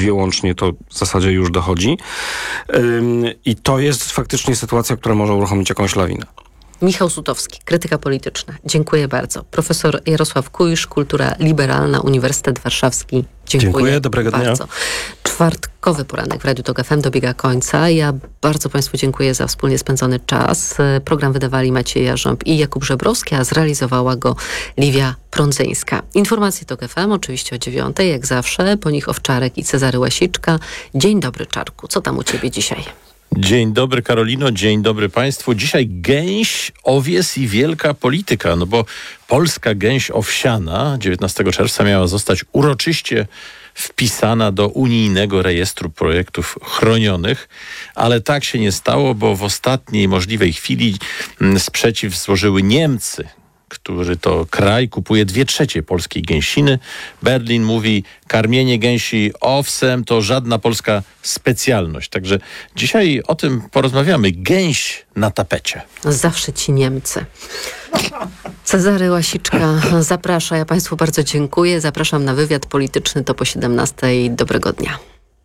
2 łącznie, to w zasadzie już dochodzi. I to jest faktycznie sytuacja, która może uruchomić jakąś lawinę. Michał Sutowski, krytyka polityczna. Dziękuję bardzo. Profesor Jarosław Kuisz, Kultura Liberalna, Uniwersytet Warszawski. Dziękuję, dobrego bardzo. dnia. Czwartkowy poranek w Radiu Tok FM dobiega końca. Ja bardzo Państwu dziękuję za wspólnie spędzony czas. Program wydawali Maciej Jarząb i Jakub Żebrowski, a zrealizowała go Liwia Prądzyńska. Informacje Tok FM oczywiście o 9:00, jak zawsze. Po nich Owczarek i Cezary Łasiczka. Dzień dobry, Czarku. Co tam u Ciebie dzisiaj? Dzień dobry, Karolino, dzień dobry Państwu. Dzisiaj gęś, owies i wielka polityka, no bo polska gęś owsiana 19 czerwca miała zostać uroczyście wpisana do unijnego rejestru projektów chronionych, ale tak się nie stało, bo w ostatniej możliwej chwili sprzeciw złożyły Niemcy, który to kraj kupuje 2/3 polskiej gęsiny. Berlin mówi, karmienie gęsi owsem to żadna polska specjalność. Także dzisiaj o tym porozmawiamy. Gęś na tapecie. Zawsze ci Niemcy. Cezary Łasiczka zaprasza. Ja Państwu bardzo dziękuję. Zapraszam na wywiad polityczny, to po 17:00. Dobrego dnia.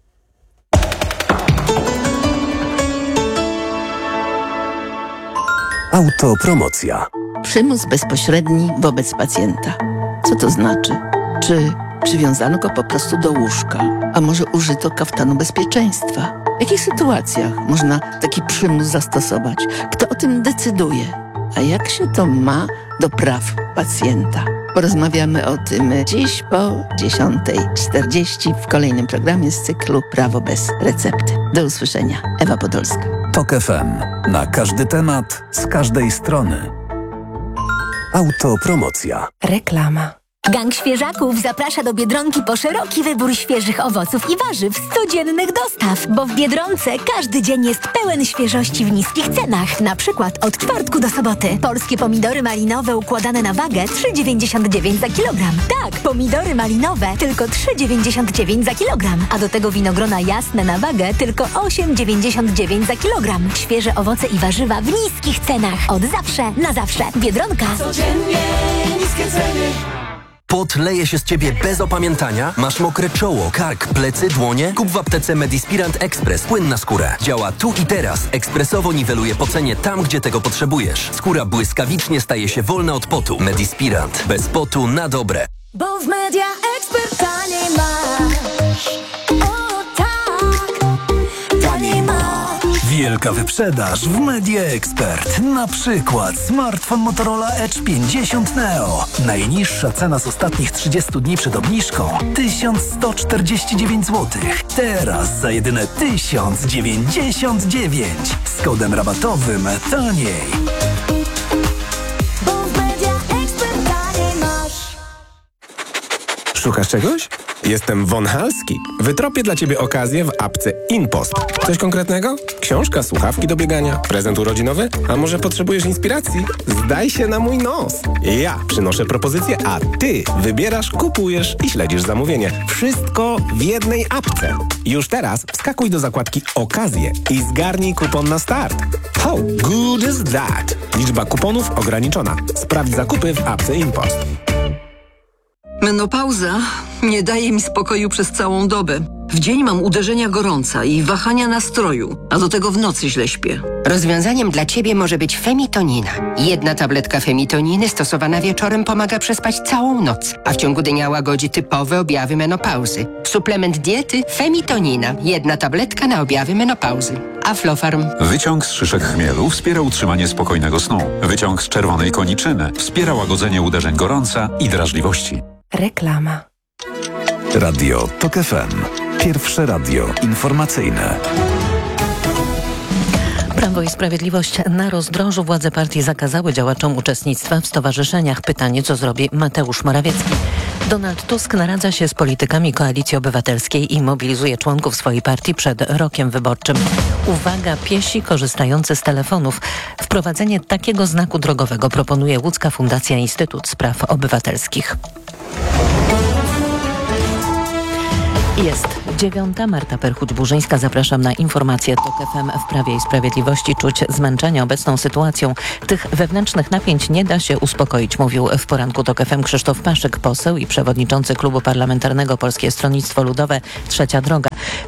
Autopromocja. Przymus bezpośredni wobec pacjenta. Co to znaczy? Czy przywiązano go po prostu do łóżka? A może użyto kaftanu bezpieczeństwa? W jakich sytuacjach można taki przymus zastosować? Kto o tym decyduje? A jak się to ma do praw pacjenta? Porozmawiamy o tym dziś po 10:40 w kolejnym programie z cyklu Prawo bez recepty. Do usłyszenia. Ewa Podolska. Tok FM. Na każdy temat, z każdej strony. Autopromocja. Reklama. Gang Świeżaków zaprasza do Biedronki po szeroki wybór świeżych owoców i warzyw z codziennych dostaw, bo w Biedronce każdy dzień jest pełen świeżości w niskich cenach. Na przykład od czwartku do soboty. Polskie pomidory malinowe układane na wagę 3,99 za kilogram. Tak, pomidory malinowe tylko 3,99 za kilogram. A do tego winogrona jasne na wagę tylko 8,99 za kilogram. Świeże owoce i warzywa w niskich cenach. Od zawsze na zawsze. Biedronka. Codziennie niskie ceny. Pot leje się z ciebie bez opamiętania? Masz mokre czoło, kark, plecy, dłonie? Kup w aptece Medispirant Express płyn na skórę. Działa tu i teraz. Ekspresowo niweluje pocenie tam, gdzie tego potrzebujesz. Skóra błyskawicznie staje się wolna od potu. Medispirant. Bez potu na dobre. Bo w Media Expert taniej masz. O tak, taniej masz. Wielka wyprzedaż w Media Expert. Na przykład smartfon Motorola Edge 50 Neo. Najniższa cena z ostatnich 30 dni przed obniżką 1149 zł. Teraz za jedyne 1099. Z kodem rabatowym taniej. Bo w Media Expert taniej masz. Szukasz czegoś? Jestem Von Halski. Wytropię dla Ciebie okazję w apce InPost. Coś konkretnego? Książka, słuchawki do biegania, prezent urodzinowy? A może potrzebujesz inspiracji? Zdaj się na mój nos. Ja przynoszę propozycję, a Ty wybierasz, kupujesz i śledzisz zamówienie. Wszystko w jednej apce. Już teraz wskakuj do zakładki Okazje i zgarnij kupon na start. How good is that? Liczba kuponów ograniczona. Sprawdź zakupy w apce InPost. Menopauza nie daje mi spokoju przez całą dobę. W dzień mam uderzenia gorąca i wahania nastroju, a do tego w nocy źle śpię. Rozwiązaniem dla Ciebie może być femitonina. 1 tabletka femitoniny stosowana wieczorem pomaga przespać całą noc, a w ciągu dnia łagodzi typowe objawy menopauzy. Suplement diety femitonina. 1 tabletka na objawy menopauzy. Aflofarm. Wyciąg z szyszek chmielu wspiera utrzymanie spokojnego snu. Wyciąg z czerwonej koniczyny wspiera łagodzenie uderzeń gorąca i drażliwości. Reklama. Radio Tok FM. Pierwsze radio informacyjne. Prawo i Sprawiedliwość na rozdrożu. Władze partii zakazały działaczom uczestnictwa w stowarzyszeniach. Pytanie, co zrobi Mateusz Morawiecki. Donald Tusk naradza się z politykami Koalicji Obywatelskiej i mobilizuje członków swojej partii przed rokiem wyborczym. Uwaga, piesi korzystający z telefonów. Wprowadzenie takiego znaku drogowego proponuje Łódzka Fundacja Instytut Spraw Obywatelskich. Jest 9:00. Marta Perchuć-Burzyńska. Zapraszam na informacje TOK FM. W Prawie i Sprawiedliwości czuć zmęczenie obecną sytuacją. Tych wewnętrznych napięć nie da się uspokoić, mówił w poranku TOK FM Krzysztof Paszyk, poseł i przewodniczący Klubu Parlamentarnego Polskie Stronnictwo Ludowe Trzecia Droga.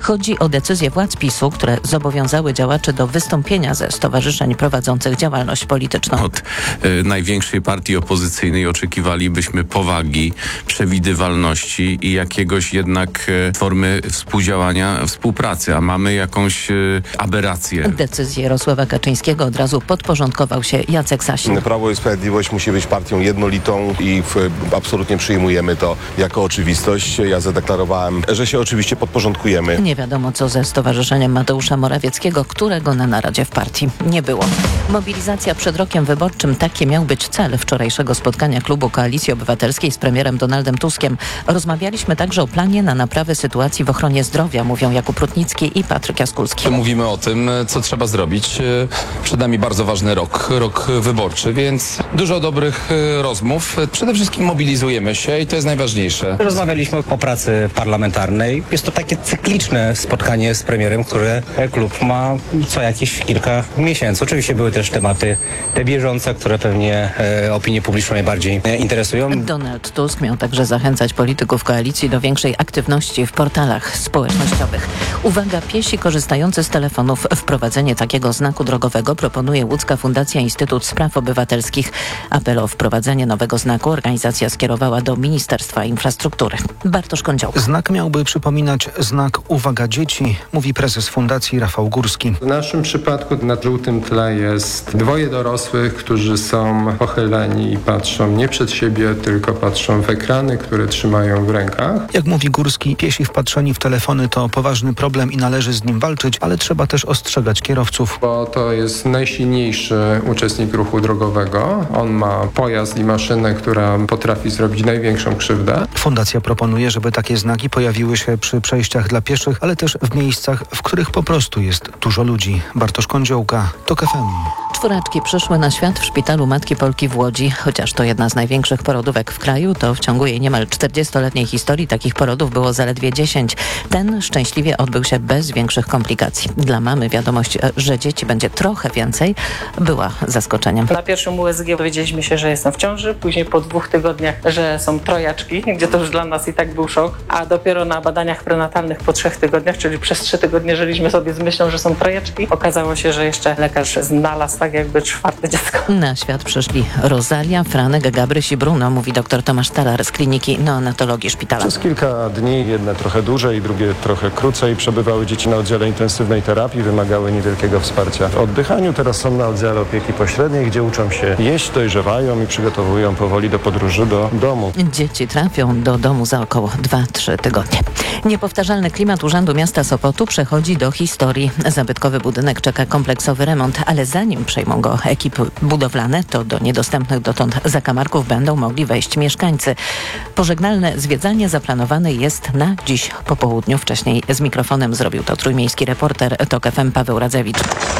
Chodzi o decyzje władz PiS-u, które zobowiązały działaczy do wystąpienia ze stowarzyszeń prowadzących działalność polityczną. Od największej partii opozycyjnej oczekiwalibyśmy powagi, przewidywalności i jakiegoś jednak formy współdziałania, współpracy, a mamy jakąś aberrację. Decyzję Jarosława Kaczyńskiego od razu podporządkował się Jacek Sasin. Prawo i Sprawiedliwość musi być partią jednolitą i absolutnie przyjmujemy to jako oczywistość. Ja zadeklarowałem, że się oczywiście podporządkujemy. Nie wiadomo co ze stowarzyszeniem Mateusza Morawieckiego, którego na naradzie w partii nie było. Mobilizacja przed rokiem wyborczym, taki miał być cel wczorajszego spotkania klubu Koalicji Obywatelskiej z premierem Donaldem Tuskiem. Rozmawialiśmy także o planie na naprawę sytuacji w ochronie zdrowia, mówią Jakub Rutnicki i Patryk Jaskulski. Mówimy o tym, co trzeba zrobić. Przed nami bardzo ważny rok wyborczy, więc dużo dobrych rozmów. Przede wszystkim mobilizujemy się i to jest najważniejsze. Rozmawialiśmy o pracy parlamentarnej. Jest to takie cykliczne spotkanie z premierem, które klub ma co jakieś kilka miesięcy. Oczywiście były też tematy te bieżące, które pewnie opinię publiczną najbardziej interesują. Donald Tusk miał także zachęcać polityków koalicji do większej aktywności w portalach społecznościowych. Uwaga, piesi korzystający z telefonów. Wprowadzenie takiego znaku drogowego proponuje Łódzka Fundacja Instytut Spraw Obywatelskich. Apel o wprowadzenie nowego znaku organizacja skierowała do Ministerstwa Infrastruktury. Bartosz Kądzioł. Znak miałby przypominać znak Uwaga dzieci, mówi prezes fundacji Rafał Górski. W naszym przypadku na żółtym tle jest dwoje dorosłych, którzy są pochyleni i patrzą nie przed siebie, tylko patrzą w ekrany, które trzymają w rękach. Jak mówi Górski, piesi wpatrzeni w telefony to poważny problem i należy z nim walczyć, ale trzeba też ostrzegać kierowców. Bo to jest najsilniejszy uczestnik ruchu drogowego. On ma pojazd i maszynę, która potrafi zrobić największą krzywdę. Fundacja proponuje, żeby takie znaki pojawiły się przy przejściach dla pieszych, ale też w miejscach, w których po prostu jest dużo ludzi. Bartosz Kądziołka, TOK FM. Czworaczki przyszły na świat w szpitalu Matki Polki w Łodzi. Chociaż to jedna z największych porodówek w kraju, to w ciągu jej niemal 40-letniej historii takich porodów było zaledwie 10. Ten szczęśliwie odbył się bez większych komplikacji. Dla mamy wiadomość, że dzieci będzie trochę więcej, była zaskoczeniem. Na pierwszym USG dowiedzieliśmy się, że jestem w ciąży, później po 2 tygodniach, że są trojaczki, gdzie to już dla nas i tak był szok, a dopiero na badaniach prenatalnych po 3 tygodniach, czyli przez 3 tygodnie żyliśmy sobie z myślą, że są trojaczki. Okazało się, że jeszcze lekarz znalazł tak jakby 4. dziecko. Na świat przyszli Rosalia, Franek, Gabryś i Bruno, mówi dr Tomasz Talar z kliniki neonatologii szpitala. Przez kilka dni, jedne trochę dłużej, drugie trochę krócej, przebywały dzieci na oddziale intensywnej terapii, wymagały niewielkiego wsparcia w oddychaniu. Teraz są na oddziale opieki pośredniej, gdzie uczą się jeść, dojrzewają i przygotowują powoli do podróży do domu. Dzieci trafią do domu za około 2-3 tygodnie. Niepowtarzalny klimat Urzędu Miasta Sopotu przechodzi do historii. Zabytkowy budynek czeka kompleksowy remont, ale zanim przejmą go ekipy budowlane, to do niedostępnych dotąd zakamarków będą mogli wejść mieszkańcy. Pożegnalne zwiedzanie zaplanowane jest na dziś po południu. Wcześniej z mikrofonem zrobił to trójmiejski reporter TOK FM Paweł Radzewicz.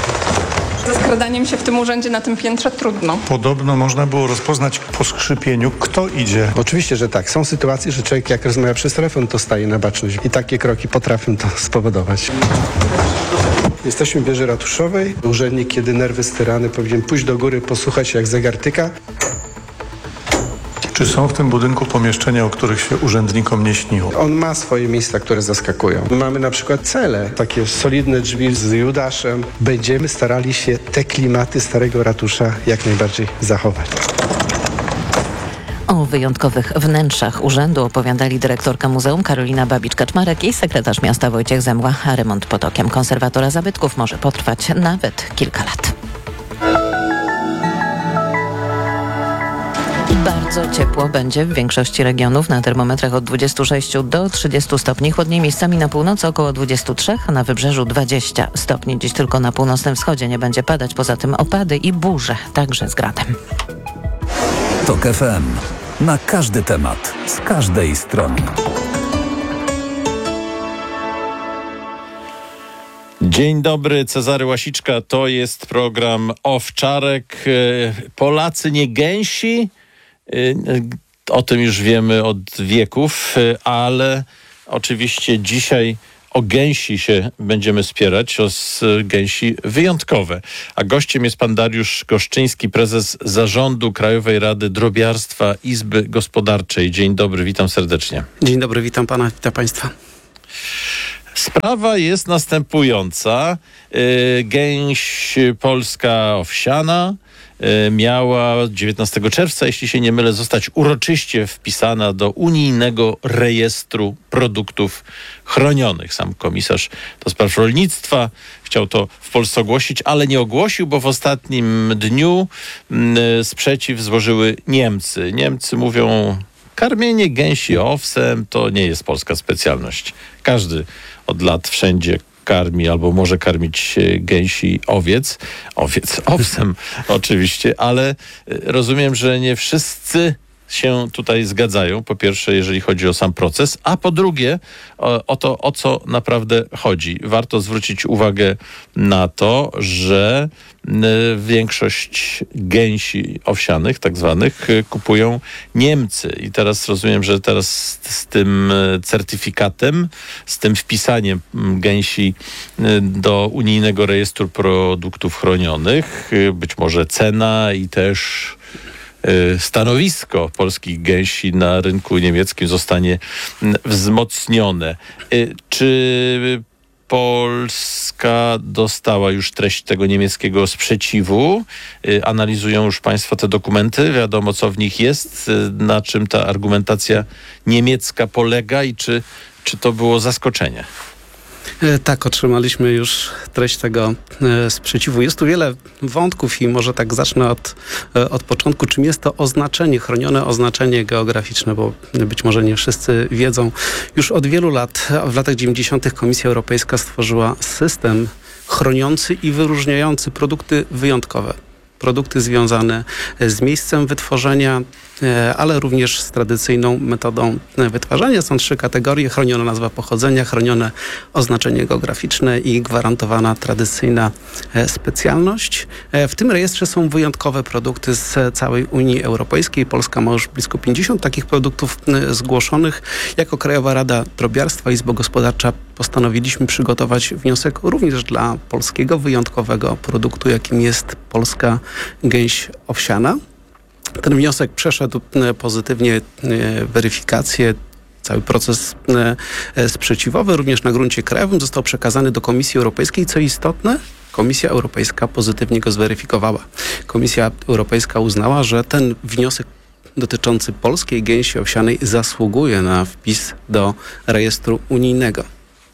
Ze skradaniem się w tym urzędzie na tym piętrze trudno. Podobno można było rozpoznać po skrzypieniu, kto idzie. Oczywiście, że tak. Są sytuacje, że człowiek jak rozmawia przez telefon, to staje na baczność. I takie kroki potrafią to spowodować. Jesteśmy w wieży ratuszowej. Urzędnik, kiedy nerwy styrane, powinien pójść do góry, posłuchać jak zegar tyka. Czy są w tym budynku pomieszczenia, o których się urzędnikom nie śniło? On ma swoje miejsca, które zaskakują. Mamy na przykład cele, takie solidne drzwi z Judaszem. Będziemy starali się te klimaty starego ratusza jak najbardziej zachować. O wyjątkowych wnętrzach urzędu opowiadali dyrektorka muzeum Karolina Babicz-Kaczmarek i sekretarz miasta Wojciech Zemła, a remont pod okiem konserwatora zabytków może potrwać nawet kilka lat. Bardzo ciepło będzie w większości regionów. Na termometrach od 26 do 30 stopni. Chłodniej miejscami na północy około 23, a na wybrzeżu 20 stopni. Dziś tylko na północnym wschodzie nie będzie padać. Poza tym opady i burze, także z gradem. TOK FM. Na każdy temat, z każdej strony. Dzień dobry, Cezary Łasiczka. To jest program Owczarek. Polacy nie gęsi. O tym już wiemy od wieków, ale oczywiście dzisiaj o gęsi się będziemy spierać, o gęsi wyjątkowe. A gościem jest pan Dariusz Goszczyński, prezes Zarządu Krajowej Rady Drobiarstwa Izby Gospodarczej. Dzień dobry, witam serdecznie. Dzień dobry, witam pana, witam państwa. Sprawa jest następująca. Gęś polska owsiana miała 19 czerwca, jeśli się nie mylę, zostać uroczyście wpisana do unijnego rejestru produktów chronionych. Sam komisarz do spraw rolnictwa chciał to w Polsce ogłosić, ale nie ogłosił, bo w ostatnim dniu sprzeciw złożyły Niemcy. Niemcy mówią: karmienie gęsi owsem to nie jest polska specjalność. Każdy od lat wszędzie karmi albo może karmić gęsi owsem oczywiście, ale rozumiem, że nie wszyscy się tutaj zgadzają. Po pierwsze, jeżeli chodzi o sam proces, a po drugie o to, o co naprawdę chodzi. Warto zwrócić uwagę na to, że większość gęsi owsianych, tak zwanych, kupują Niemcy. I teraz rozumiem, że teraz z tym certyfikatem, z tym wpisaniem gęsi do unijnego rejestru produktów chronionych, być może cena i też stanowisko polskich gęsi na rynku niemieckim zostanie wzmocnione. Czy Polska dostała już treść tego niemieckiego sprzeciwu? Analizują już państwo te dokumenty? Wiadomo, co w nich jest? Na czym ta argumentacja niemiecka polega i czy to było zaskoczenie? Tak, otrzymaliśmy już treść tego sprzeciwu. Jest tu wiele wątków i może tak zacznę od początku. Czym jest to oznaczenie, chronione oznaczenie geograficzne, bo być może nie wszyscy wiedzą. Już od wielu lat, w latach 90. Komisja Europejska stworzyła system chroniący i wyróżniający produkty wyjątkowe. Produkty związane z miejscem wytworzenia, ale również z tradycyjną metodą wytwarzania. Są 3 kategorie: chroniona nazwa pochodzenia, chronione oznaczenie geograficzne i gwarantowana tradycyjna specjalność. W tym rejestrze są wyjątkowe produkty z całej Unii Europejskiej. Polska ma już blisko 50 takich produktów zgłoszonych. Jako Krajowa Rada Drobiarstwa i Izba Gospodarcza postanowiliśmy przygotować wniosek również dla polskiego wyjątkowego produktu, jakim jest polska gęś owsiana. Ten wniosek przeszedł pozytywnie weryfikację, cały proces sprzeciwowy, również na gruncie krajowym, został przekazany do Komisji Europejskiej. Co istotne, Komisja Europejska pozytywnie go zweryfikowała. Komisja Europejska uznała, że ten wniosek dotyczący polskiej gęsi owsianej zasługuje na wpis do rejestru unijnego.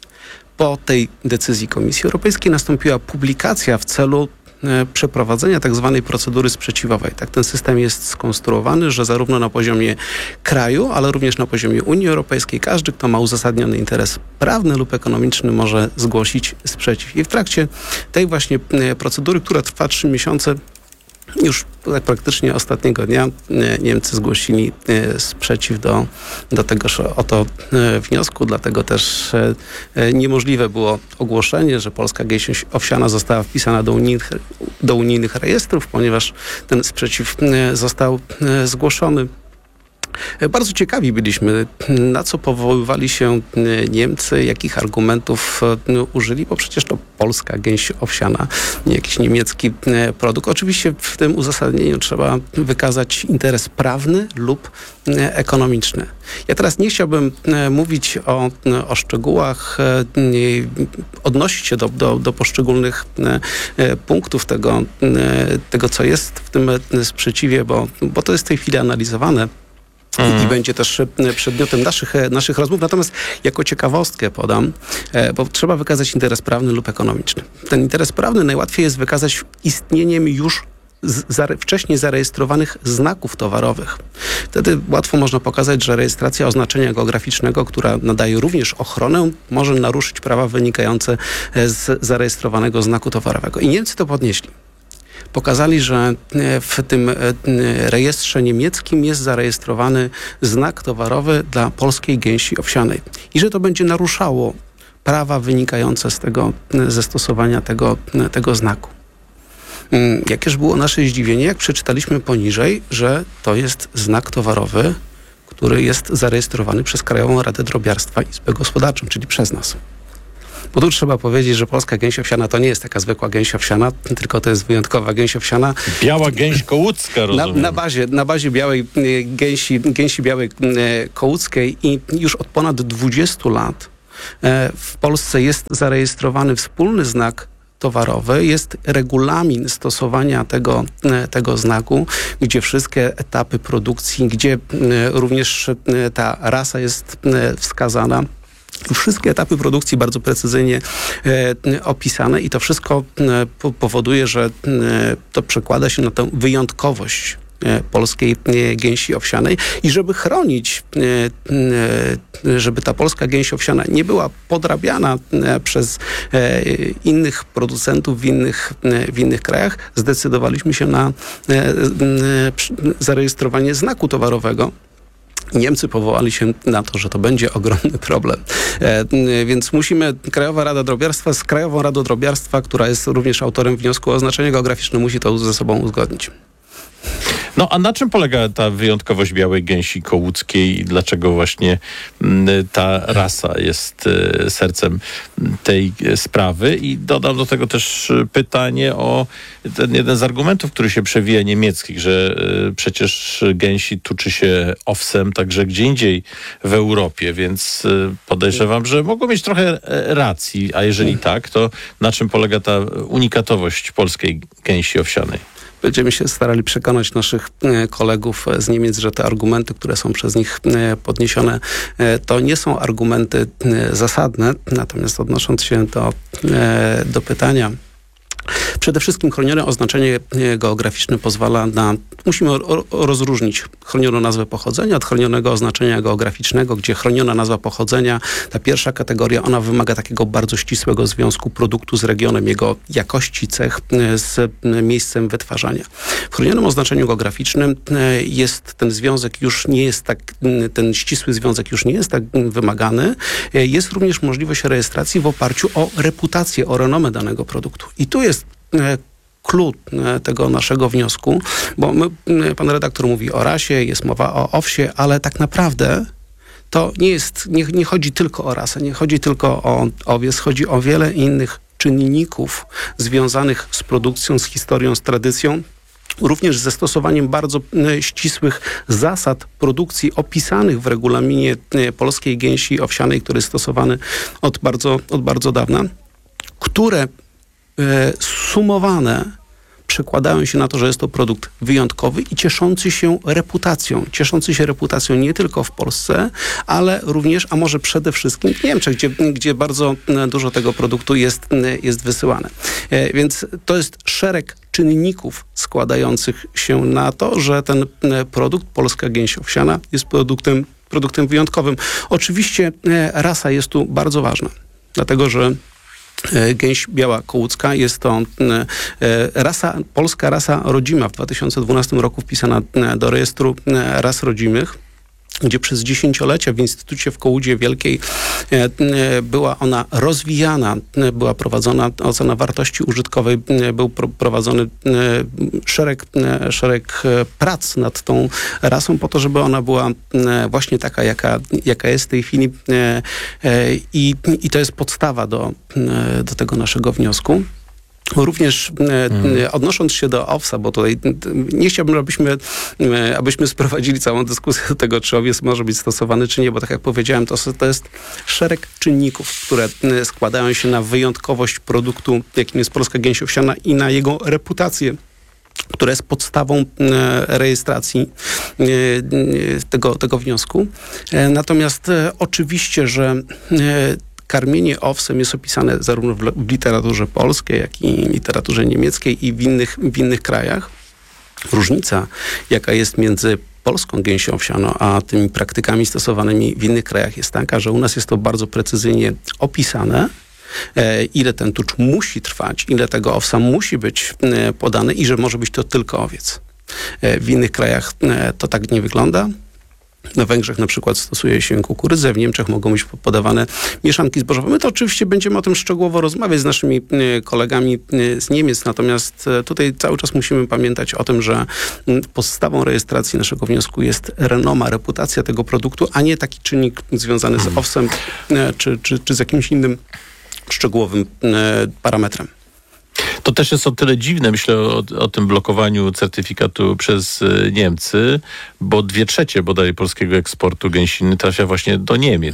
Po tej decyzji Komisji Europejskiej nastąpiła publikacja w celu przeprowadzenia tak zwanej procedury sprzeciwowej. Tak ten system jest skonstruowany, że zarówno na poziomie kraju, ale również na poziomie Unii Europejskiej każdy, kto ma uzasadniony interes prawny lub ekonomiczny, może zgłosić sprzeciw. I w trakcie tej właśnie procedury, która trwa 3 miesiące, już tak praktycznie ostatniego dnia Niemcy zgłosili sprzeciw do tegoż oto wniosku, dlatego też niemożliwe było ogłoszenie, że polska gęś owsiana została wpisana do unijnych rejestrów, ponieważ ten sprzeciw został zgłoszony. Bardzo ciekawi byliśmy, na co powoływali się Niemcy, jakich argumentów użyli, bo przecież to polska gęś owsiana, nie jakiś niemiecki produkt. Oczywiście w tym uzasadnieniu trzeba wykazać interes prawny lub ekonomiczny. Ja teraz nie chciałbym mówić o szczegółach, odnosić się do poszczególnych punktów tego, co jest w tym sprzeciwie, bo to jest w tej chwili analizowane. I będzie też przedmiotem naszych rozmów. Natomiast jako ciekawostkę podam, bo trzeba wykazać interes prawny lub ekonomiczny. Ten interes prawny najłatwiej jest wykazać istnieniem już wcześniej zarejestrowanych znaków towarowych. Wtedy łatwo można pokazać, że rejestracja oznaczenia geograficznego, która nadaje również ochronę, może naruszyć prawa wynikające z zarejestrowanego znaku towarowego. I Niemcy to podnieśli. Pokazali, że w tym rejestrze niemieckim jest zarejestrowany znak towarowy dla polskiej gęsi owsianej i że to będzie naruszało prawa wynikające ze stosowania tego znaku. Jakież było nasze zdziwienie, jak przeczytaliśmy poniżej, że to jest znak towarowy, który jest zarejestrowany przez Krajową Radę Drobiarstwa i Izbę Gospodarczą, czyli przez nas. Bo tu trzeba powiedzieć, że polska gęś owsiana to nie jest taka zwykła gęś owsiana, tylko to jest wyjątkowa gęś owsiana. Biała gęś kołucka, rozumiem. Na bazie białej gęsi białej kołuckiej i już od ponad 20 lat w Polsce jest zarejestrowany wspólny znak towarowy, jest regulamin stosowania tego znaku, gdzie wszystkie etapy produkcji, gdzie również ta rasa jest wskazana. Wszystkie etapy produkcji bardzo precyzyjnie opisane i to wszystko powoduje, że to przekłada się na tę wyjątkowość polskiej gęsi owsianej i żeby chronić, żeby ta polska gęś owsiana nie była podrabiana przez innych producentów w innych krajach, zdecydowaliśmy się na zarejestrowanie znaku towarowego. Niemcy powołali się na to, że to będzie ogromny problem. Więc musimy, Krajowa Rada Drobiarstwa z Krajową Radą Drobiarstwa, która jest również autorem wniosku o oznaczenie geograficzne, musi to ze sobą uzgodnić. No a na czym polega ta wyjątkowość białej gęsi kołuckiej i dlaczego właśnie ta rasa jest sercem tej sprawy? I dodam do tego też pytanie o ten jeden z argumentów, który się przewija niemieckich, że przecież gęsi tuczy się owsem także gdzie indziej w Europie, więc podejrzewam, że mogą mieć trochę racji, a jeżeli tak, to na czym polega ta unikatowość polskiej gęsi owsianej? Będziemy się starali przekonać naszych kolegów z Niemiec, że te argumenty, które są przez nich podniesione, to nie są argumenty zasadne. Natomiast odnosząc się do pytania, przede wszystkim chronione oznaczenie geograficzne pozwala na... Musimy rozróżnić chronioną nazwę pochodzenia od chronionego oznaczenia geograficznego, gdzie chroniona nazwa pochodzenia, ta pierwsza kategoria, ona wymaga takiego bardzo ścisłego związku produktu z regionem, jego jakości, cech z miejscem wytwarzania. W chronionym oznaczeniu geograficznym jest ten związek już nie jest tak, ten ścisły związek już nie jest tak wymagany. Jest również możliwość rejestracji w oparciu o reputację, o renomę danego produktu. I tu jest klucz tego naszego wniosku, bo pan redaktor mówi o rasie, jest mowa o owsie, ale tak naprawdę to nie chodzi tylko o rasę, nie chodzi tylko o owiec, chodzi o wiele innych czynników związanych z produkcją, z historią, z tradycją, również ze stosowaniem bardzo ścisłych zasad produkcji opisanych w regulaminie polskiej gęsi owsianej, który jest stosowany od bardzo dawna, które sumowane przekładają się na to, że jest to produkt wyjątkowy i cieszący się reputacją nie tylko w Polsce, ale również, a może przede wszystkim w Niemczech, gdzie bardzo dużo tego produktu jest wysyłane. Więc to jest szereg czynników składających się na to, że ten produkt, polska gęś owsiana, jest produktem wyjątkowym. Oczywiście rasa jest tu bardzo ważna, dlatego że gęś biała kołucka jest to polska rasa rodzima, w 2012 roku wpisana do rejestru ras rodzimych, gdzie przez dziesięciolecia w Instytucie w Kołudzie Wielkiej była ona rozwijana, była prowadzona ocena wartości użytkowej, był prowadzony szereg prac nad tą rasą po to, żeby ona była właśnie taka, jaka jest w tej chwili i to jest podstawa do tego naszego wniosku. Również odnosząc się do owsa, bo tutaj nie chciałbym, abyśmy sprowadzili całą dyskusję do tego, czy owiec może być stosowany, czy nie, bo tak jak powiedziałem, to jest szereg czynników, które składają się na wyjątkowość produktu, jakim jest polska gęś owsiana i na jego reputację, która jest podstawą rejestracji tego wniosku. Natomiast oczywiście, że karmienie owsem jest opisane zarówno w literaturze polskiej, jak i literaturze niemieckiej i w innych krajach. Różnica, jaka jest między polską gęsią owsianą, a tymi praktykami stosowanymi w innych krajach jest taka, że u nas jest to bardzo precyzyjnie opisane, ile ten tucz musi trwać, ile tego owsa musi być podane i że może być to tylko owiec. W innych krajach to tak nie wygląda. Na Węgrzech na przykład stosuje się kukurydzę, w Niemczech mogą być podawane mieszanki zbożowe. My to oczywiście będziemy o tym szczegółowo rozmawiać z naszymi kolegami z Niemiec, natomiast tutaj cały czas musimy pamiętać o tym, że podstawą rejestracji naszego wniosku jest renoma, reputacja tego produktu, a nie taki czynnik związany z owsem czy z jakimś innym szczegółowym parametrem. To też jest o tyle dziwne, myślę o tym blokowaniu certyfikatu przez Niemcy, bo 2/3 bodaj polskiego eksportu gęsiny trafia właśnie do Niemiec.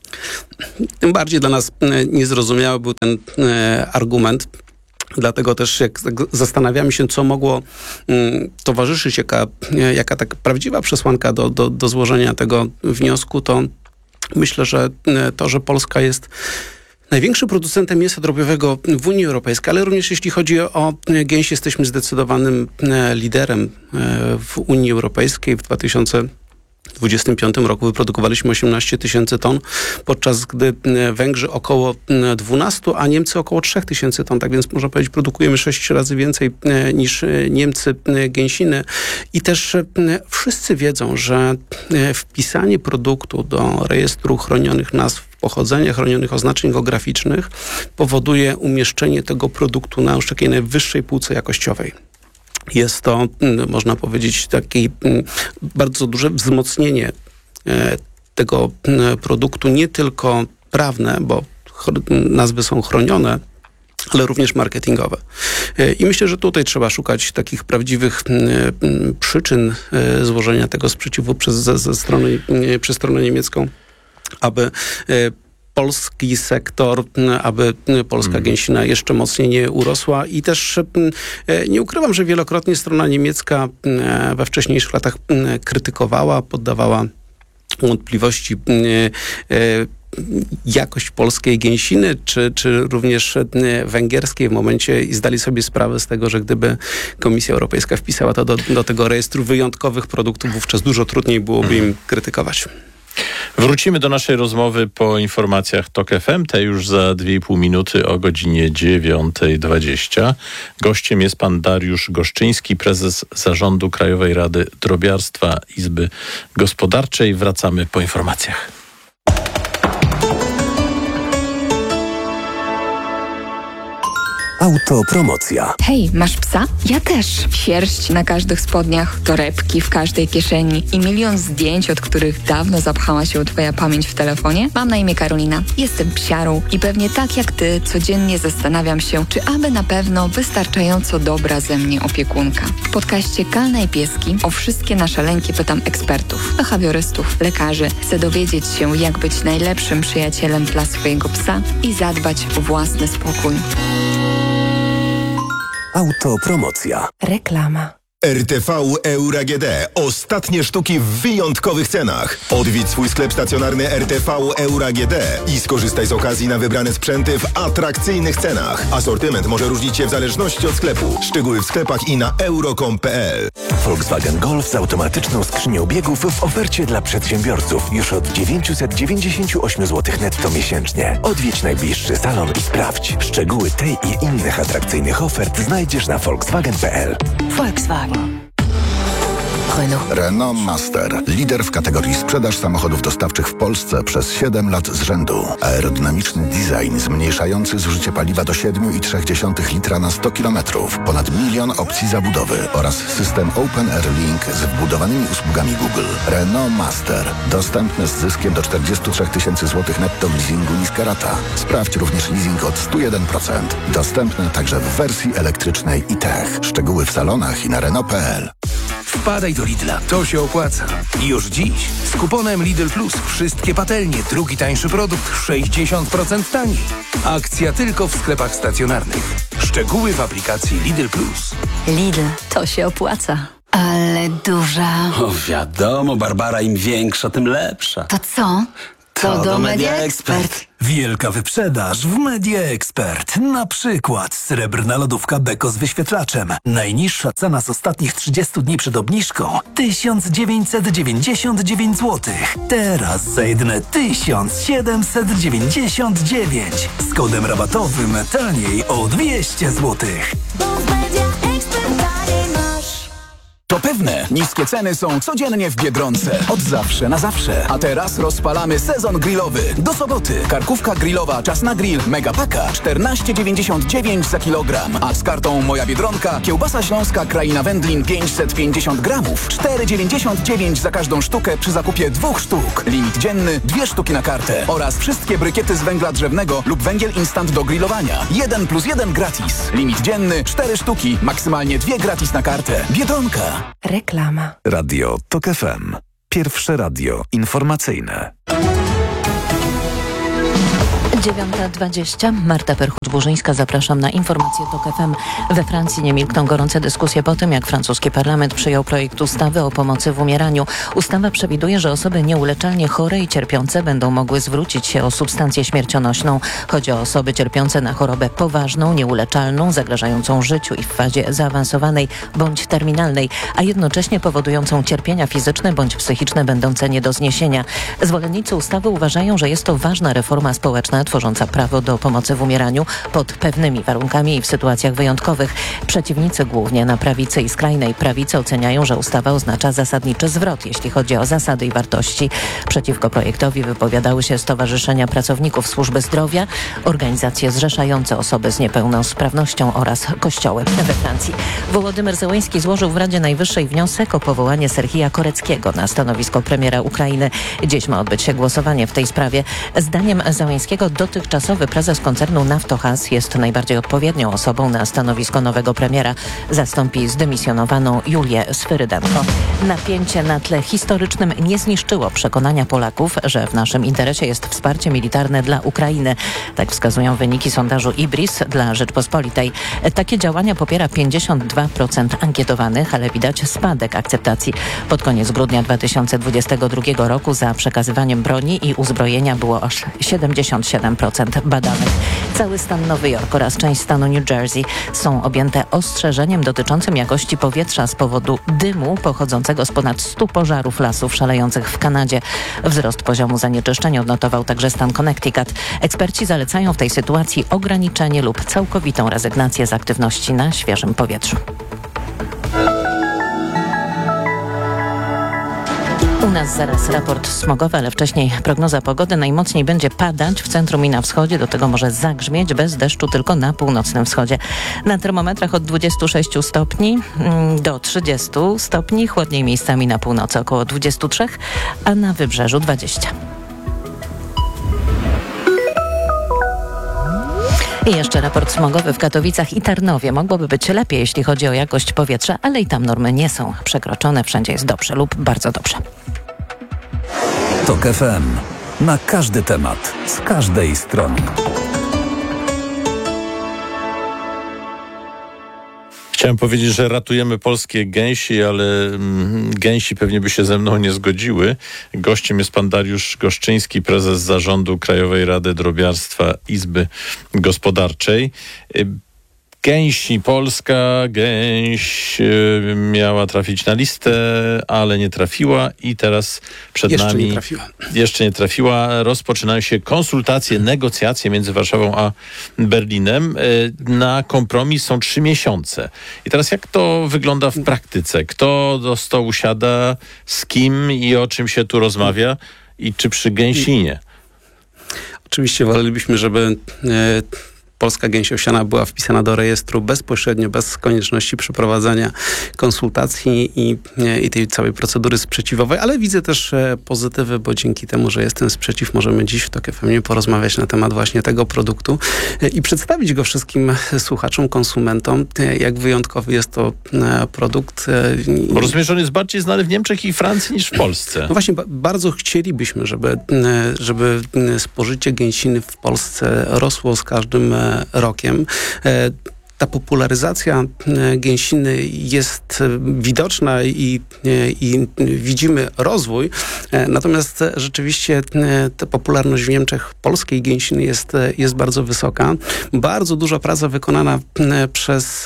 Tym bardziej dla nas niezrozumiały był ten argument. Dlatego też jak zastanawiamy się, co mogło towarzyszyć, jaka tak prawdziwa przesłanka do złożenia tego wniosku, to myślę, że to, że Polska jest największym producentem mięsa drobiowego w Unii Europejskiej, ale również jeśli chodzi o gęś, jesteśmy zdecydowanym liderem w Unii Europejskiej. W 2025 roku wyprodukowaliśmy 18 000 ton, podczas gdy Węgrzy około 12, a Niemcy około 3 000 ton. Tak więc można powiedzieć, produkujemy 6 razy więcej niż Niemcy gęsiny. I też wszyscy wiedzą, że wpisanie produktu do rejestru chronionych nazw pochodzenia, chronionych oznaczeń geograficznych powoduje umieszczenie tego produktu na już takiej najwyższej półce jakościowej. Jest to, można powiedzieć, takie bardzo duże wzmocnienie tego produktu, nie tylko prawne, bo nazwy są chronione, ale również marketingowe. I myślę, że tutaj trzeba szukać takich prawdziwych przyczyn złożenia tego sprzeciwu przez stronę niemiecką, aby polski sektor, aby polska gęsina jeszcze mocniej nie urosła. I też nie ukrywam, że wielokrotnie strona niemiecka we wcześniejszych latach krytykowała, poddawała wątpliwości jakość polskiej gęsiny, czy również węgierskiej w momencie i zdali sobie sprawę z tego, że gdyby Komisja Europejska wpisała to do tego rejestru wyjątkowych produktów, wówczas dużo trudniej byłoby im krytykować. Wrócimy do naszej rozmowy po informacjach TOK FM, te już za 2,5 minuty o godzinie 9:20. Gościem jest pan Dariusz Goszczyński, prezes Zarządu Krajowej Rady Drobiarstwa Izby Gospodarczej. Wracamy po informacjach. Autopromocja. Hej, masz psa? Ja też. Sierść na każdych spodniach, torebki w każdej kieszeni i milion zdjęć, od których dawno zapchała się twoja pamięć w telefonie? Mam na imię Karolina. Jestem psiarą i pewnie tak jak ty codziennie zastanawiam się, czy aby na pewno wystarczająco dobra ze mnie opiekunka. W podcaście Kalna i Pieski o wszystkie nasze lęki pytam ekspertów, behawiorystów, lekarzy. Chcę dowiedzieć się, jak być najlepszym przyjacielem dla swojego psa i zadbać o własny spokój. Autopromocja. Reklama. RTV Euro AGD. Ostatnie sztuki w wyjątkowych cenach. Odwiedź swój sklep stacjonarny RTV Euro AGD i skorzystaj z okazji na wybrane sprzęty w atrakcyjnych cenach. Asortyment może różnić się w zależności od sklepu. Szczegóły w sklepach i na euro.com.pl. Volkswagen Golf z automatyczną skrzynią biegów w ofercie dla przedsiębiorców już od 998 zł netto miesięcznie. Odwiedź najbliższy salon i sprawdź. Szczegóły tej i innych atrakcyjnych ofert znajdziesz na volkswagen.pl. Volkswagen. Renault Master. Lider w kategorii sprzedaż samochodów dostawczych w Polsce przez 7 lat z rzędu. Aerodynamiczny design zmniejszający zużycie paliwa do 7,3 litra na 100 km. Ponad 1 milion opcji zabudowy oraz system Open Air Link z wbudowanymi usługami Google. Renault Master. Dostępny z zyskiem do 43 000 zł netto w leasingu niska rata. Sprawdź również leasing od 101%. Dostępny także w wersji elektrycznej i tech. Szczegóły w salonach i na Renault.pl. Wpadaj do Lidla, to się opłaca. I już dziś z kuponem Lidl Plus wszystkie patelnie, drugi tańszy produkt 60% taniej. Akcja tylko w sklepach stacjonarnych. Szczegóły w aplikacji Lidl Plus. Lidl, to się opłaca. Ale duża. O, wiadomo, Barbara, im większa, tym lepsza. To co? To do Media Expert. Wielka wyprzedaż w Media Expert. Na przykład srebrna lodówka Beko z wyświetlaczem. Najniższa cena z ostatnich 30 dni przed obniżką 1999 zł. Teraz za jedyne 1799. Z kodem rabatowym taniej o 200 zł. To pewne, niskie ceny są codziennie w Biedronce. Od zawsze na zawsze. A teraz rozpalamy sezon grillowy. Do soboty. Karkówka grillowa Czas na Grill Megapaka 14,99 za kilogram. A z kartą Moja Biedronka kiełbasa śląska Kraina Wędlin 550 gramów. 4,99 za każdą sztukę przy zakupie 2 sztuk. Limit dzienny 2 sztuki na kartę. Oraz wszystkie brykiety z węgla drzewnego lub węgiel instant do grillowania. 1+1 gratis. Limit dzienny 4 sztuki. Maksymalnie 2 gratis na kartę. Biedronka. Reklama. Radio TOK FM. Pierwsze radio informacyjne. 9:20. Marta Perchuć-Burzyńska, zapraszam na informacje TOK FM. We Francji nie milkną gorące dyskusje po tym, jak francuski parlament przyjął projekt ustawy o pomocy w umieraniu. Ustawa przewiduje, że osoby nieuleczalnie chore i cierpiące będą mogły zwrócić się o substancję śmiercionośną. Chodzi o osoby cierpiące na chorobę poważną, nieuleczalną, zagrażającą życiu i w fazie zaawansowanej bądź terminalnej, a jednocześnie powodującą cierpienia fizyczne bądź psychiczne będące nie do zniesienia. Zwolennicy ustawy uważają, że jest to ważna reforma społeczna tworząca prawo do pomocy w umieraniu pod pewnymi warunkami i w sytuacjach wyjątkowych. Przeciwnicy głównie na prawicy i skrajnej prawicy oceniają, że ustawa oznacza zasadniczy zwrot, jeśli chodzi o zasady i wartości. Przeciwko projektowi wypowiadały się stowarzyszenia pracowników służby zdrowia, organizacje zrzeszające osoby z niepełnosprawnością oraz kościoły we Francji. Wołodymyr Zełenski złożył w Radzie Najwyższej wniosek o powołanie Serhija Koreckiego na stanowisko premiera Ukrainy. Dziś ma odbyć się głosowanie w tej sprawie. Zdaniem Zełenskiego dotychczasowy prezes koncernu Naftogaz jest najbardziej odpowiednią osobą na stanowisko nowego premiera. Zastąpi zdymisjonowaną Julię Sfyrydenko. Napięcie na tle historycznym nie zniszczyło przekonania Polaków, że w naszym interesie jest wsparcie militarne dla Ukrainy. Tak wskazują wyniki sondażu IBRIS dla Rzeczpospolitej. Takie działania popiera 52% ankietowanych, ale widać spadek akceptacji. Pod koniec grudnia 2022 roku za przekazywaniem broni i uzbrojenia było aż 77% badanych. Cały stan Nowy Jork oraz część stanu New Jersey są objęte ostrzeżeniem dotyczącym jakości powietrza z powodu dymu pochodzącego z ponad 100 pożarów lasów szalejących w Kanadzie. Wzrost poziomu zanieczyszczeń odnotował także stan Connecticut. Eksperci zalecają w tej sytuacji ograniczenie lub całkowitą rezygnację z aktywności na świeżym powietrzu. U nas zaraz raport smogowy, ale wcześniej prognoza pogody. Najmocniej będzie padać w centrum i na wschodzie. Do tego może zagrzmieć, bez deszczu tylko na północnym wschodzie. Na termometrach od 26 stopni do 30 stopni. Chłodniej miejscami na północy około 23, a na wybrzeżu 20. I jeszcze raport smogowy w Katowicach i Tarnowie. Mogłoby być lepiej, jeśli chodzi o jakość powietrza, ale i tam normy nie są przekroczone. Wszędzie jest dobrze lub bardzo dobrze. TOK FM. Na każdy temat, z każdej strony. Chciałem powiedzieć, że ratujemy polskie gęsi, ale gęsi pewnie by się ze mną nie zgodziły. Gościem jest pan Dariusz Goszczyński, prezes zarządu Krajowej Rady Drobiarstwa Izby Gospodarczej. Polska gęś miała trafić na listę, ale nie trafiła i teraz przed nami... Jeszcze nie trafiła. Rozpoczynają się konsultacje, negocjacje między Warszawą a Berlinem. Na kompromis są 3 miesiące. I teraz jak to wygląda w praktyce? Kto do stołu siada, z kim i o czym się tu rozmawia i czy przy gęsinie? Oczywiście wolelibyśmy, żeby polska gęś owsiana była wpisana do rejestru bezpośrednio, bez konieczności przeprowadzania konsultacji i tej całej procedury sprzeciwowej, ale widzę też pozytywy, bo dzięki temu, że jest ten sprzeciw, możemy dziś w TOK FM porozmawiać na temat właśnie tego produktu i przedstawić go wszystkim słuchaczom, konsumentom, jak wyjątkowy jest to produkt. Bo rozumiem, że on jest bardziej znany w Niemczech i Francji niż w Polsce. No właśnie, bardzo chcielibyśmy, żeby spożycie gęsiny w Polsce rosło z każdym rokiem. Ta popularyzacja gęsiny jest widoczna i widzimy rozwój, natomiast rzeczywiście ta popularność w Niemczech polskiej gęsiny jest bardzo wysoka. Bardzo duża praca wykonana przez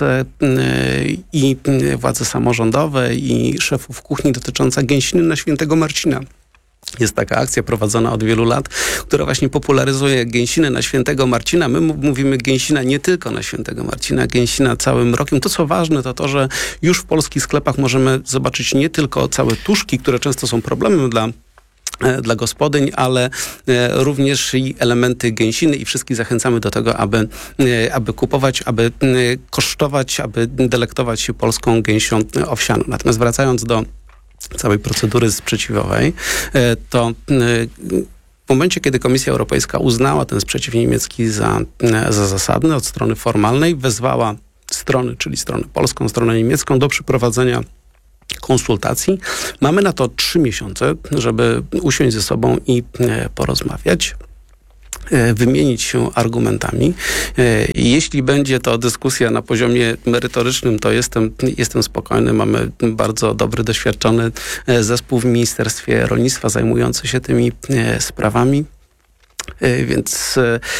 i władze samorządowe i szefów kuchni dotycząca gęsiny na Świętego Marcina. Jest taka akcja prowadzona od wielu lat, która właśnie popularyzuje gęsinę na Świętego Marcina. My mówimy gęsina nie tylko na Świętego Marcina, gęsina całym rokiem. To, co ważne, to to, że już w polskich sklepach możemy zobaczyć nie tylko całe tuszki, które często są problemem dla gospodyń, ale również i elementy gęsiny i wszystkich zachęcamy do tego, aby kupować, aby kosztować, aby delektować się polską gęsią owsianą. Natomiast wracając do całej procedury sprzeciwowej, to w momencie, kiedy Komisja Europejska uznała ten sprzeciw niemiecki za zasadny od strony formalnej, wezwała strony, czyli stronę polską, stronę niemiecką do przeprowadzenia konsultacji. Mamy na to 3 miesiące, żeby usiąść ze sobą i porozmawiać. wymienić się argumentami. Jeśli będzie to dyskusja na poziomie merytorycznym, to jestem spokojny. Mamy bardzo dobry, doświadczony zespół w Ministerstwie Rolnictwa zajmujący się tymi sprawami, więc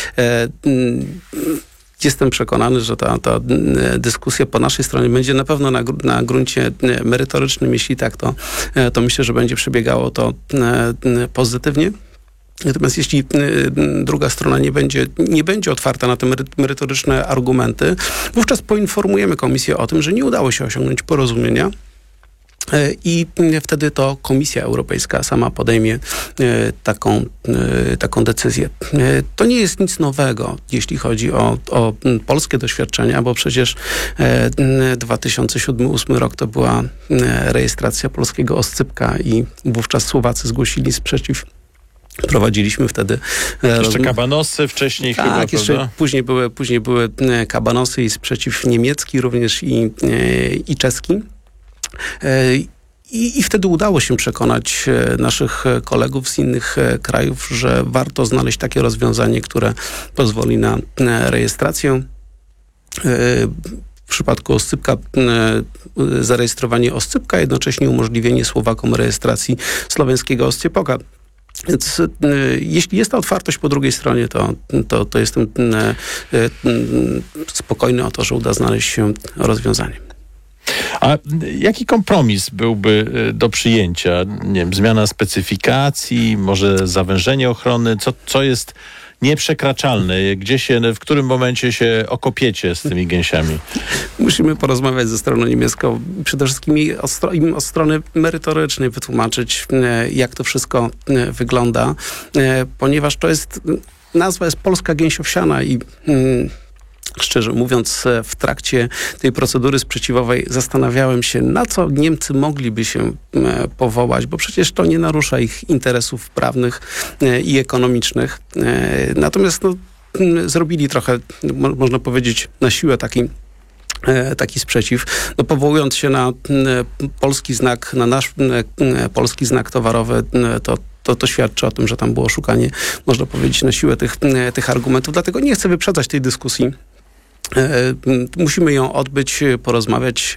jestem przekonany, że ta dyskusja po naszej stronie będzie na pewno na gruncie merytorycznym. Jeśli tak, to myślę, że będzie przebiegało to pozytywnie. Natomiast jeśli druga strona nie będzie otwarta na te merytoryczne argumenty, wówczas poinformujemy Komisję o tym, że nie udało się osiągnąć porozumienia i wtedy to Komisja Europejska sama podejmie taką decyzję. To nie jest nic nowego, jeśli chodzi o polskie doświadczenia, bo przecież 2007-2008 rok to była rejestracja polskiego oscypka i wówczas Słowacy zgłosili sprzeciw. Prowadziliśmy wtedy... Jeszcze kabanosy wcześniej chyba, tak, jeszcze prawda? Później były kabanosy i sprzeciw niemiecki również i czeski. I wtedy udało się przekonać naszych kolegów z innych krajów, że warto znaleźć takie rozwiązanie, które pozwoli na rejestrację. W przypadku oscypka zarejestrowanie oscypka, jednocześnie umożliwienie Słowakom rejestracji słoweńskiego oscypoka. Więc jeśli jest ta otwartość po drugiej stronie, to jestem spokojny o to, że uda znaleźć się rozwiązanie. A jaki kompromis byłby do przyjęcia? Nie wiem, zmiana specyfikacji, może zawężenie ochrony? Co jest nieprzekraczalne? W którym momencie się okopiecie z tymi gęsiami? Musimy porozmawiać ze stroną niemiecką. Przede wszystkim im od strony merytorycznej wytłumaczyć, jak to wszystko wygląda, ponieważ nazwa jest polska gęś owsiana i szczerze mówiąc, w trakcie tej procedury sprzeciwowej zastanawiałem się, na co Niemcy mogliby się powołać, bo przecież to nie narusza ich interesów prawnych i ekonomicznych. Natomiast zrobili trochę, można powiedzieć, na siłę taki sprzeciw. Powołując się na polski znak, na nasz polski znak towarowy, to świadczy o tym, że tam było szukanie, można powiedzieć, na siłę tych argumentów. Dlatego nie chcę wyprzedzać tej dyskusji. Musimy ją odbyć, porozmawiać,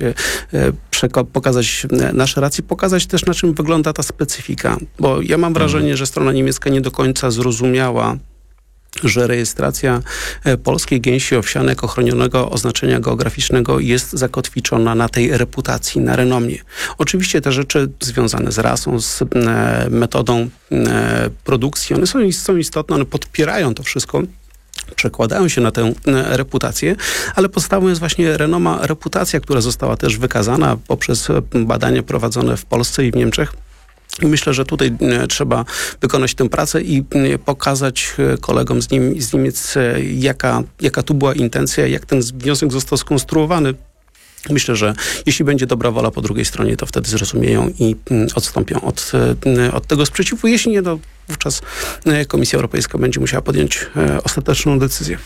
pokazać nasze racje, pokazać też, na czym wygląda ta specyfika. Bo ja mam wrażenie, że strona niemiecka nie do końca zrozumiała, że rejestracja polskiej gęsi owsianej jako chronionego oznaczenia geograficznego jest zakotwiczona na tej reputacji, na renomie. Oczywiście te rzeczy związane z rasą, z metodą produkcji, one są istotne, one podpierają to wszystko, przekładają się na tę reputację, ale podstawą jest właśnie reputacja, która została też wykazana poprzez badania prowadzone w Polsce i w Niemczech. I myślę, że tutaj trzeba wykonać tę pracę i pokazać kolegom z Niemiec, jaka tu była intencja, jak ten wniosek został skonstruowany. Myślę, że jeśli będzie dobra wola po drugiej stronie, to wtedy zrozumieją i odstąpią od tego sprzeciwu. Jeśli nie, to wówczas Komisja Europejska będzie musiała podjąć ostateczną decyzję.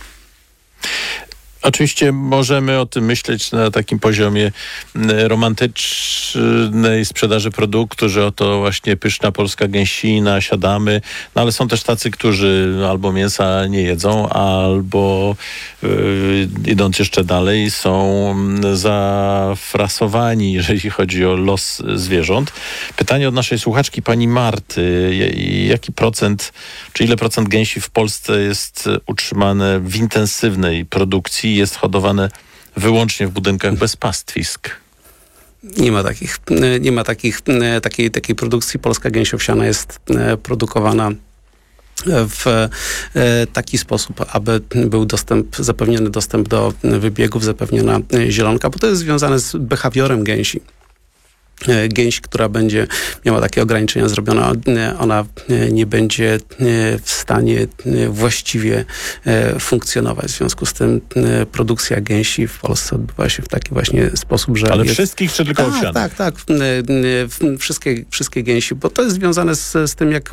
Oczywiście możemy o tym myśleć na takim poziomie romantycznej sprzedaży produktu, że oto właśnie pyszna polska gęsina, siadamy, no ale są też tacy, którzy albo mięsa nie jedzą, albo idąc jeszcze dalej, są zafrasowani, jeżeli chodzi o los zwierząt. Pytanie od naszej słuchaczki, pani Marty. Jaki procent, czy ile procent gęsi w Polsce jest utrzymane w intensywnej produkcji, jest hodowane wyłącznie w budynkach bez pastwisk? Nie ma takiej produkcji. Polska gęś owsiana jest produkowana w taki sposób, aby był zapewniony dostęp do wybiegów, zapewniona zielonka, bo to jest związane z behawiorem gęsi. Gęś, która będzie miała takie ograniczenia zrobione, ona nie będzie w stanie właściwie funkcjonować. W związku z tym produkcja gęsi w Polsce odbywa się w taki właśnie sposób, że... Ale wszystkich czy tylko owsianych? Tak. Wszystkie gęsi, bo to jest związane z tym, jak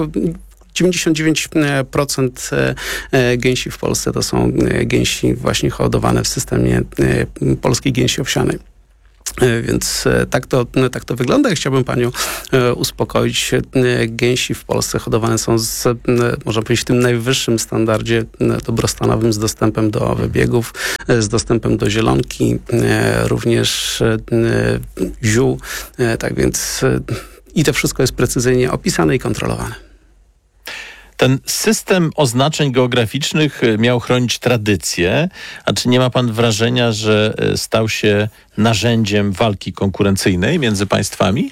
99% gęsi w Polsce to są gęsi właśnie hodowane w systemie polskiej gęsi owsianej. Więc tak to wygląda. I chciałbym panią uspokoić. Gęsi w Polsce hodowane są można powiedzieć, w tym najwyższym standardzie dobrostanowym, z dostępem do wybiegów, z dostępem do zielonki, również ziół. Tak więc i to wszystko jest precyzyjnie opisane i kontrolowane. Ten system oznaczeń geograficznych miał chronić tradycję, a czy nie ma pan wrażenia, że stał się narzędziem walki konkurencyjnej między państwami?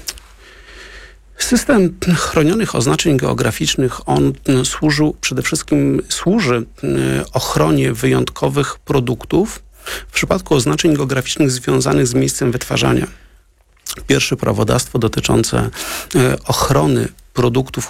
System chronionych oznaczeń geograficznych, on służy ochronie wyjątkowych produktów w przypadku oznaczeń geograficznych związanych z miejscem wytwarzania. Pierwsze prawodawstwo dotyczące ochrony produktów,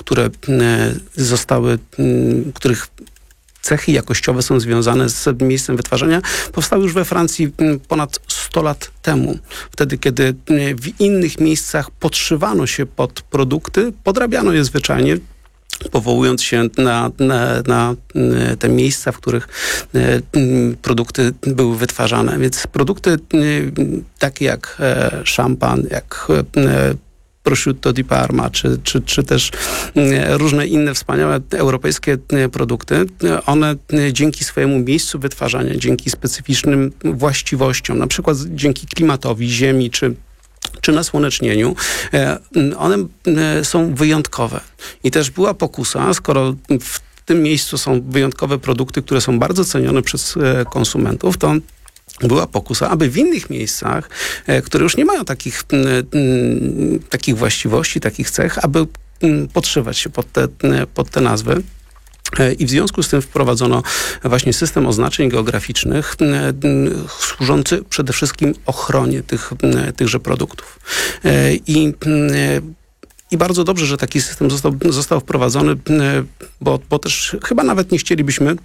których cechy jakościowe są związane z miejscem wytwarzania, powstały już we Francji ponad 100 lat temu. Wtedy, kiedy w innych miejscach podszywano się pod produkty, podrabiano je zwyczajnie, powołując się na te miejsca, w których produkty były wytwarzane. Więc produkty takie jak szampan, jak prosciutto di Parma, czy też różne inne wspaniałe europejskie produkty, one dzięki swojemu miejscu wytwarzania, dzięki specyficznym właściwościom, na przykład dzięki klimatowi, ziemi, czy nasłonecznieniu, one są wyjątkowe. I też była pokusa, skoro w tym miejscu są wyjątkowe produkty, które są bardzo cenione przez konsumentów, to była pokusa, aby w innych miejscach, które już nie mają takich właściwości, takich cech, aby podszywać się pod te nazwy. I w związku z tym wprowadzono właśnie system oznaczeń geograficznych służący przede wszystkim ochronie tychże produktów. I bardzo dobrze, że taki system został wprowadzony, bo też chyba nawet nie chcielibyśmy,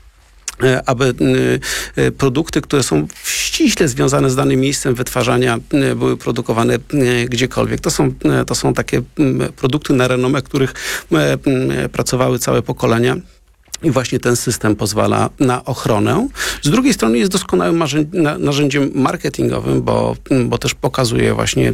aby produkty, które są ściśle związane z danym miejscem wytwarzania, były produkowane gdziekolwiek. To są takie produkty na renomę, których pracowały całe pokolenia. I właśnie ten system pozwala na ochronę. Z drugiej strony jest doskonałym narzędziem marketingowym, bo też pokazuje właśnie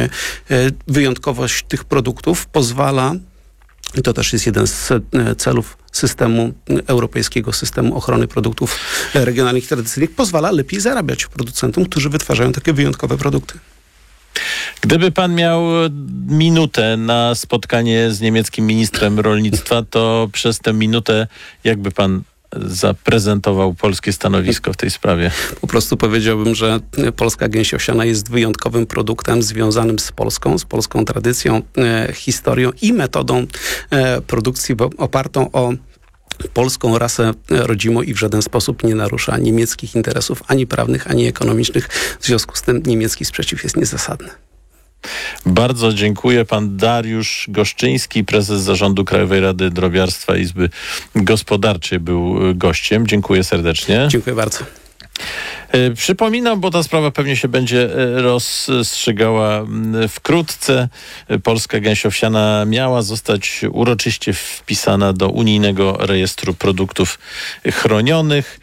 wyjątkowość tych produktów. Pozwala, i to też jest jeden z celów europejskiego systemu ochrony produktów regionalnych i tradycyjnych, pozwala lepiej zarabiać producentom, którzy wytwarzają takie wyjątkowe produkty. Gdyby pan miał minutę na spotkanie z niemieckim ministrem rolnictwa, to przez tę minutę jakby pan zaprezentował polskie stanowisko w tej sprawie? Po prostu powiedziałbym, że polska gęś owsiana jest wyjątkowym produktem związanym z polską tradycją, historią i metodą produkcji opartą o polską rasę rodzimą i w żaden sposób nie narusza niemieckich interesów ani prawnych, ani ekonomicznych. W związku z tym niemiecki sprzeciw jest niezasadny. Bardzo dziękuję. Pan Dariusz Goszczyński, prezes Zarządu Krajowej Rady Drobiarstwa Izby Gospodarczej, był gościem. Dziękuję serdecznie. Dziękuję bardzo. Przypominam, bo ta sprawa pewnie się będzie rozstrzygała wkrótce. Polska gęś owsiana miała zostać uroczyście wpisana do unijnego rejestru produktów chronionych,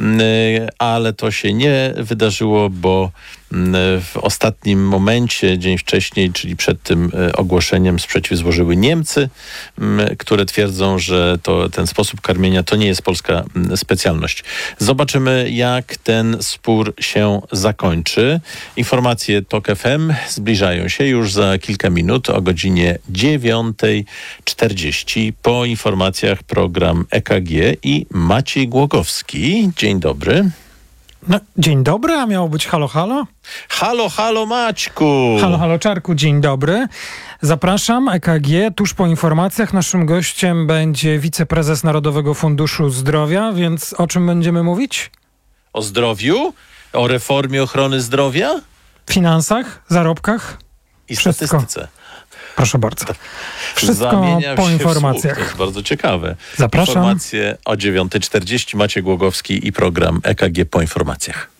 ale to się nie wydarzyło, bo w ostatnim momencie, dzień wcześniej, czyli przed tym ogłoszeniem, sprzeciw złożyły Niemcy, które twierdzą, że ten sposób karmienia to nie jest polska specjalność. Zobaczymy, jak ten spór się zakończy. Informacje TOK FM zbliżają się już za kilka minut o godzinie 9:40. Po informacjach program EKG i Maciej Głogowski. Dzień dobry. No, dzień dobry, a miało być halo, halo? Halo, halo Maćku! Halo, halo Czarku, dzień dobry. Zapraszam, EKG. Tuż po informacjach naszym gościem będzie wiceprezes Narodowego Funduszu Zdrowia, więc o czym będziemy mówić? O zdrowiu? O reformie ochrony zdrowia? Finansach, zarobkach? I statystyce. Proszę bardzo. Wszystko po informacjach. To jest bardzo ciekawe. Zapraszam. Informacje o 9:40. Maciej Głogowski i program EKG po informacjach.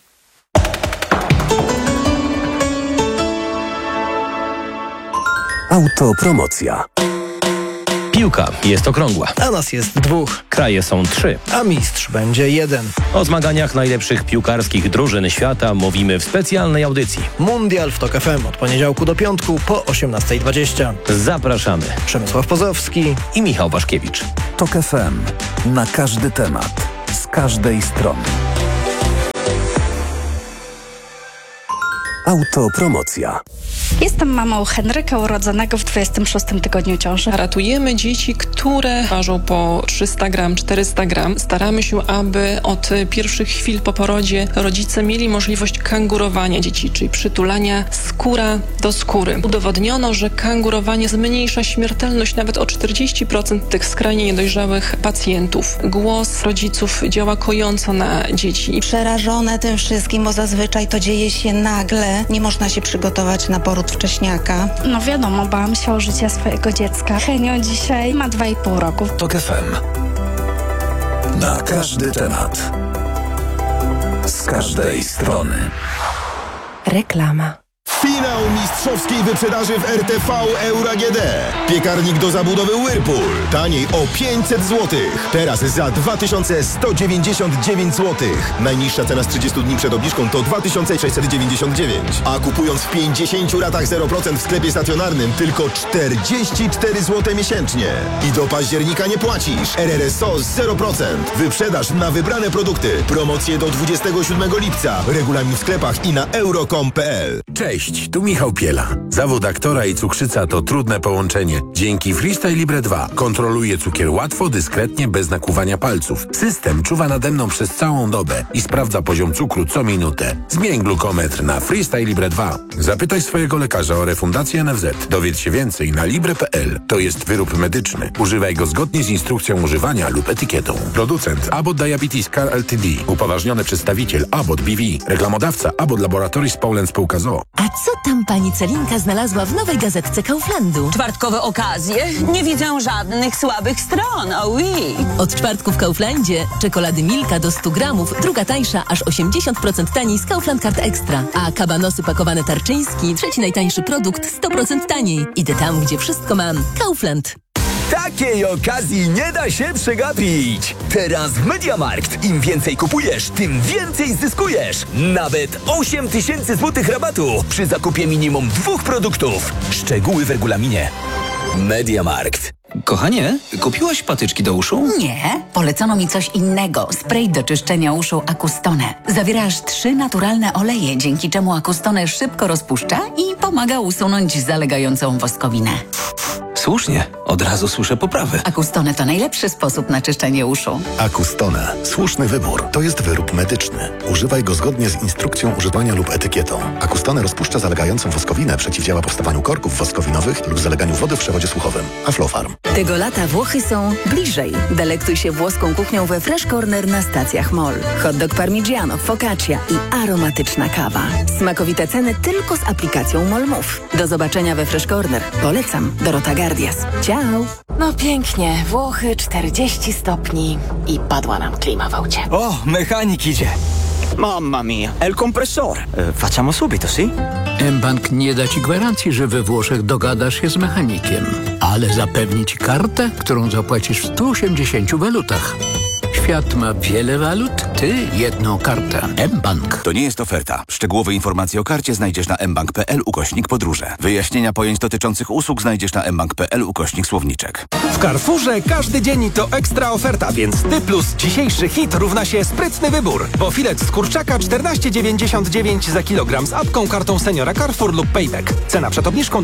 Autopromocja. Piłka jest okrągła. A nas jest 2. Kraje są 3. A mistrz będzie 1. O zmaganiach najlepszych piłkarskich drużyn świata mówimy w specjalnej audycji. Mundial w TOK FM od poniedziałku do piątku po 18:20. Zapraszamy. Przemysław Pozowski i Michał Waszkiewicz. TOK FM. Na każdy temat. Z każdej strony. Autopromocja. Jestem mamą Henryka urodzonego w 26 tygodniu ciąży. Ratujemy dzieci, które ważą po 300 gram, 400 gram. Staramy się, aby od pierwszych chwil po porodzie rodzice mieli możliwość kangurowania dzieci, czyli przytulania skóra do skóry. Udowodniono, że kangurowanie zmniejsza śmiertelność nawet o 40% tych skrajnie niedojrzałych pacjentów. Głos rodziców działa kojąco na dzieci. Przerażone tym wszystkim, bo zazwyczaj to dzieje się nagle. Nie można się przygotować na poród wcześniaka. No wiadomo, bałam się o życie swojego dziecka. Henio dzisiaj ma 2,5 roku. TOK FM. Na każdy temat. Z każdej strony. Reklama. Finał mistrzowskiej wyprzedaży w RTV Euro AGD. Piekarnik do zabudowy Whirlpool. Taniej o 500 zł. Teraz za 2199 zł. Najniższa cena z 30 dni przed obniżką to 2699. A kupując w 50 ratach 0% w sklepie stacjonarnym tylko 44 zł miesięcznie. I do października nie płacisz. RRSO 0%. Wyprzedaż na wybrane produkty. Promocje do 27 lipca. Regulamin w sklepach i na euro.com.pl. Cześć, tu Michał Piela. Zawód aktora i cukrzyca to trudne połączenie. Dzięki Freestyle Libre 2 kontroluję cukier łatwo, dyskretnie, bez nakłuwania palców. System czuwa nade mną przez całą dobę i sprawdza poziom cukru co minutę. Zmień glukometr na Freestyle Libre 2. Zapytaj swojego lekarza o refundację NFZ. Dowiedz się więcej na libre.pl. To jest wyrób medyczny. Używaj go zgodnie z instrukcją używania lub etykietą. Producent Abbott Diabetes Care Ltd. Upoważniony przedstawiciel Abbott BV. Reklamodawca Abbott Laboratories Poland Spółka z.o.o. A co tam pani Celinka znalazła w nowej gazetce Kauflandu? Czwartkowe okazje? Nie widzę żadnych słabych stron, oui. Od czwartku w Kauflandzie czekolady Milka do 100 gramów, druga tańsza, aż 80% taniej z Kaufland Card Extra. A kabanosy pakowane Tarczyński, trzeci najtańszy produkt, 100% taniej. Idę tam, gdzie wszystko mam. Kaufland. Takiej okazji nie da się przegapić. Teraz w MediaMarkt. Im więcej kupujesz, tym więcej zyskujesz. Nawet 8000 zł rabatu przy zakupie minimum 2 produktów. Szczegóły w regulaminie. MediaMarkt. Kochanie, kupiłaś patyczki do uszu? Nie, polecono mi coś innego. Spray do czyszczenia uszu Acustone. Zawiera aż 3 naturalne oleje, dzięki czemu Acustone szybko rozpuszcza i pomaga usunąć zalegającą woskowinę. Słusznie, od razu słyszę poprawę. Acustone to najlepszy sposób na czyszczenie uszu. Acustone. Słuszny wybór. To jest wyrób medyczny. Używaj go zgodnie z instrukcją używania lub etykietą. Acustone rozpuszcza zalegającą woskowinę, przeciwdziała powstawaniu korków woskowinowych lub zaleganiu wody w przewodzie słuchowym. Aflofarm. Tego lata Włochy są bliżej. Delektuj się włoską kuchnią we Fresh Corner na stacjach MOL. Hot dog parmigiano, focaccia i aromatyczna kawa. Smakowite ceny tylko z aplikacją MOL Move. Do zobaczenia we Fresh Corner. Polecam. Dorota Gardias. Ciao! No pięknie. Włochy 40 stopni i padła nam klima w aucie. O, mechanik idzie. Mamma mia, è il compressore. Facciamo subito, sì? mBank nie da ci gwarancji, że we Włoszech dogadasz się z mechanikiem, ale zapewni ci kartę, którą zapłacisz w 180 walutach. Świat ma wiele walut, ty jedną kartę. mBank. To nie jest oferta. Szczegółowe informacje o karcie znajdziesz na mbank.pl/podróże. Wyjaśnienia pojęć dotyczących usług znajdziesz na mbank.pl/słowniczek. W Carrefourze każdy dzień to ekstra oferta, więc ty plus dzisiejszy hit równa się sprytny wybór. Bo filet z kurczaka 14,99 za kilogram z apką, kartą seniora Carrefour lub Payback. Cena przed obniżką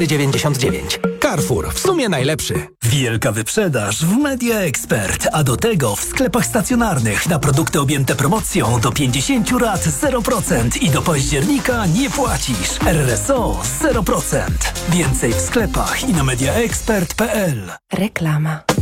24,99. Carrefour, w sumie najlepszy. Wielka wyprzedaż w Media Expert, a do tego w sklepach stacjonarnych na produkty objęte promocją do 50 rat 0% i do października nie płacisz. RRSO 0%. Więcej w sklepach i na mediaexpert.pl. Reklama.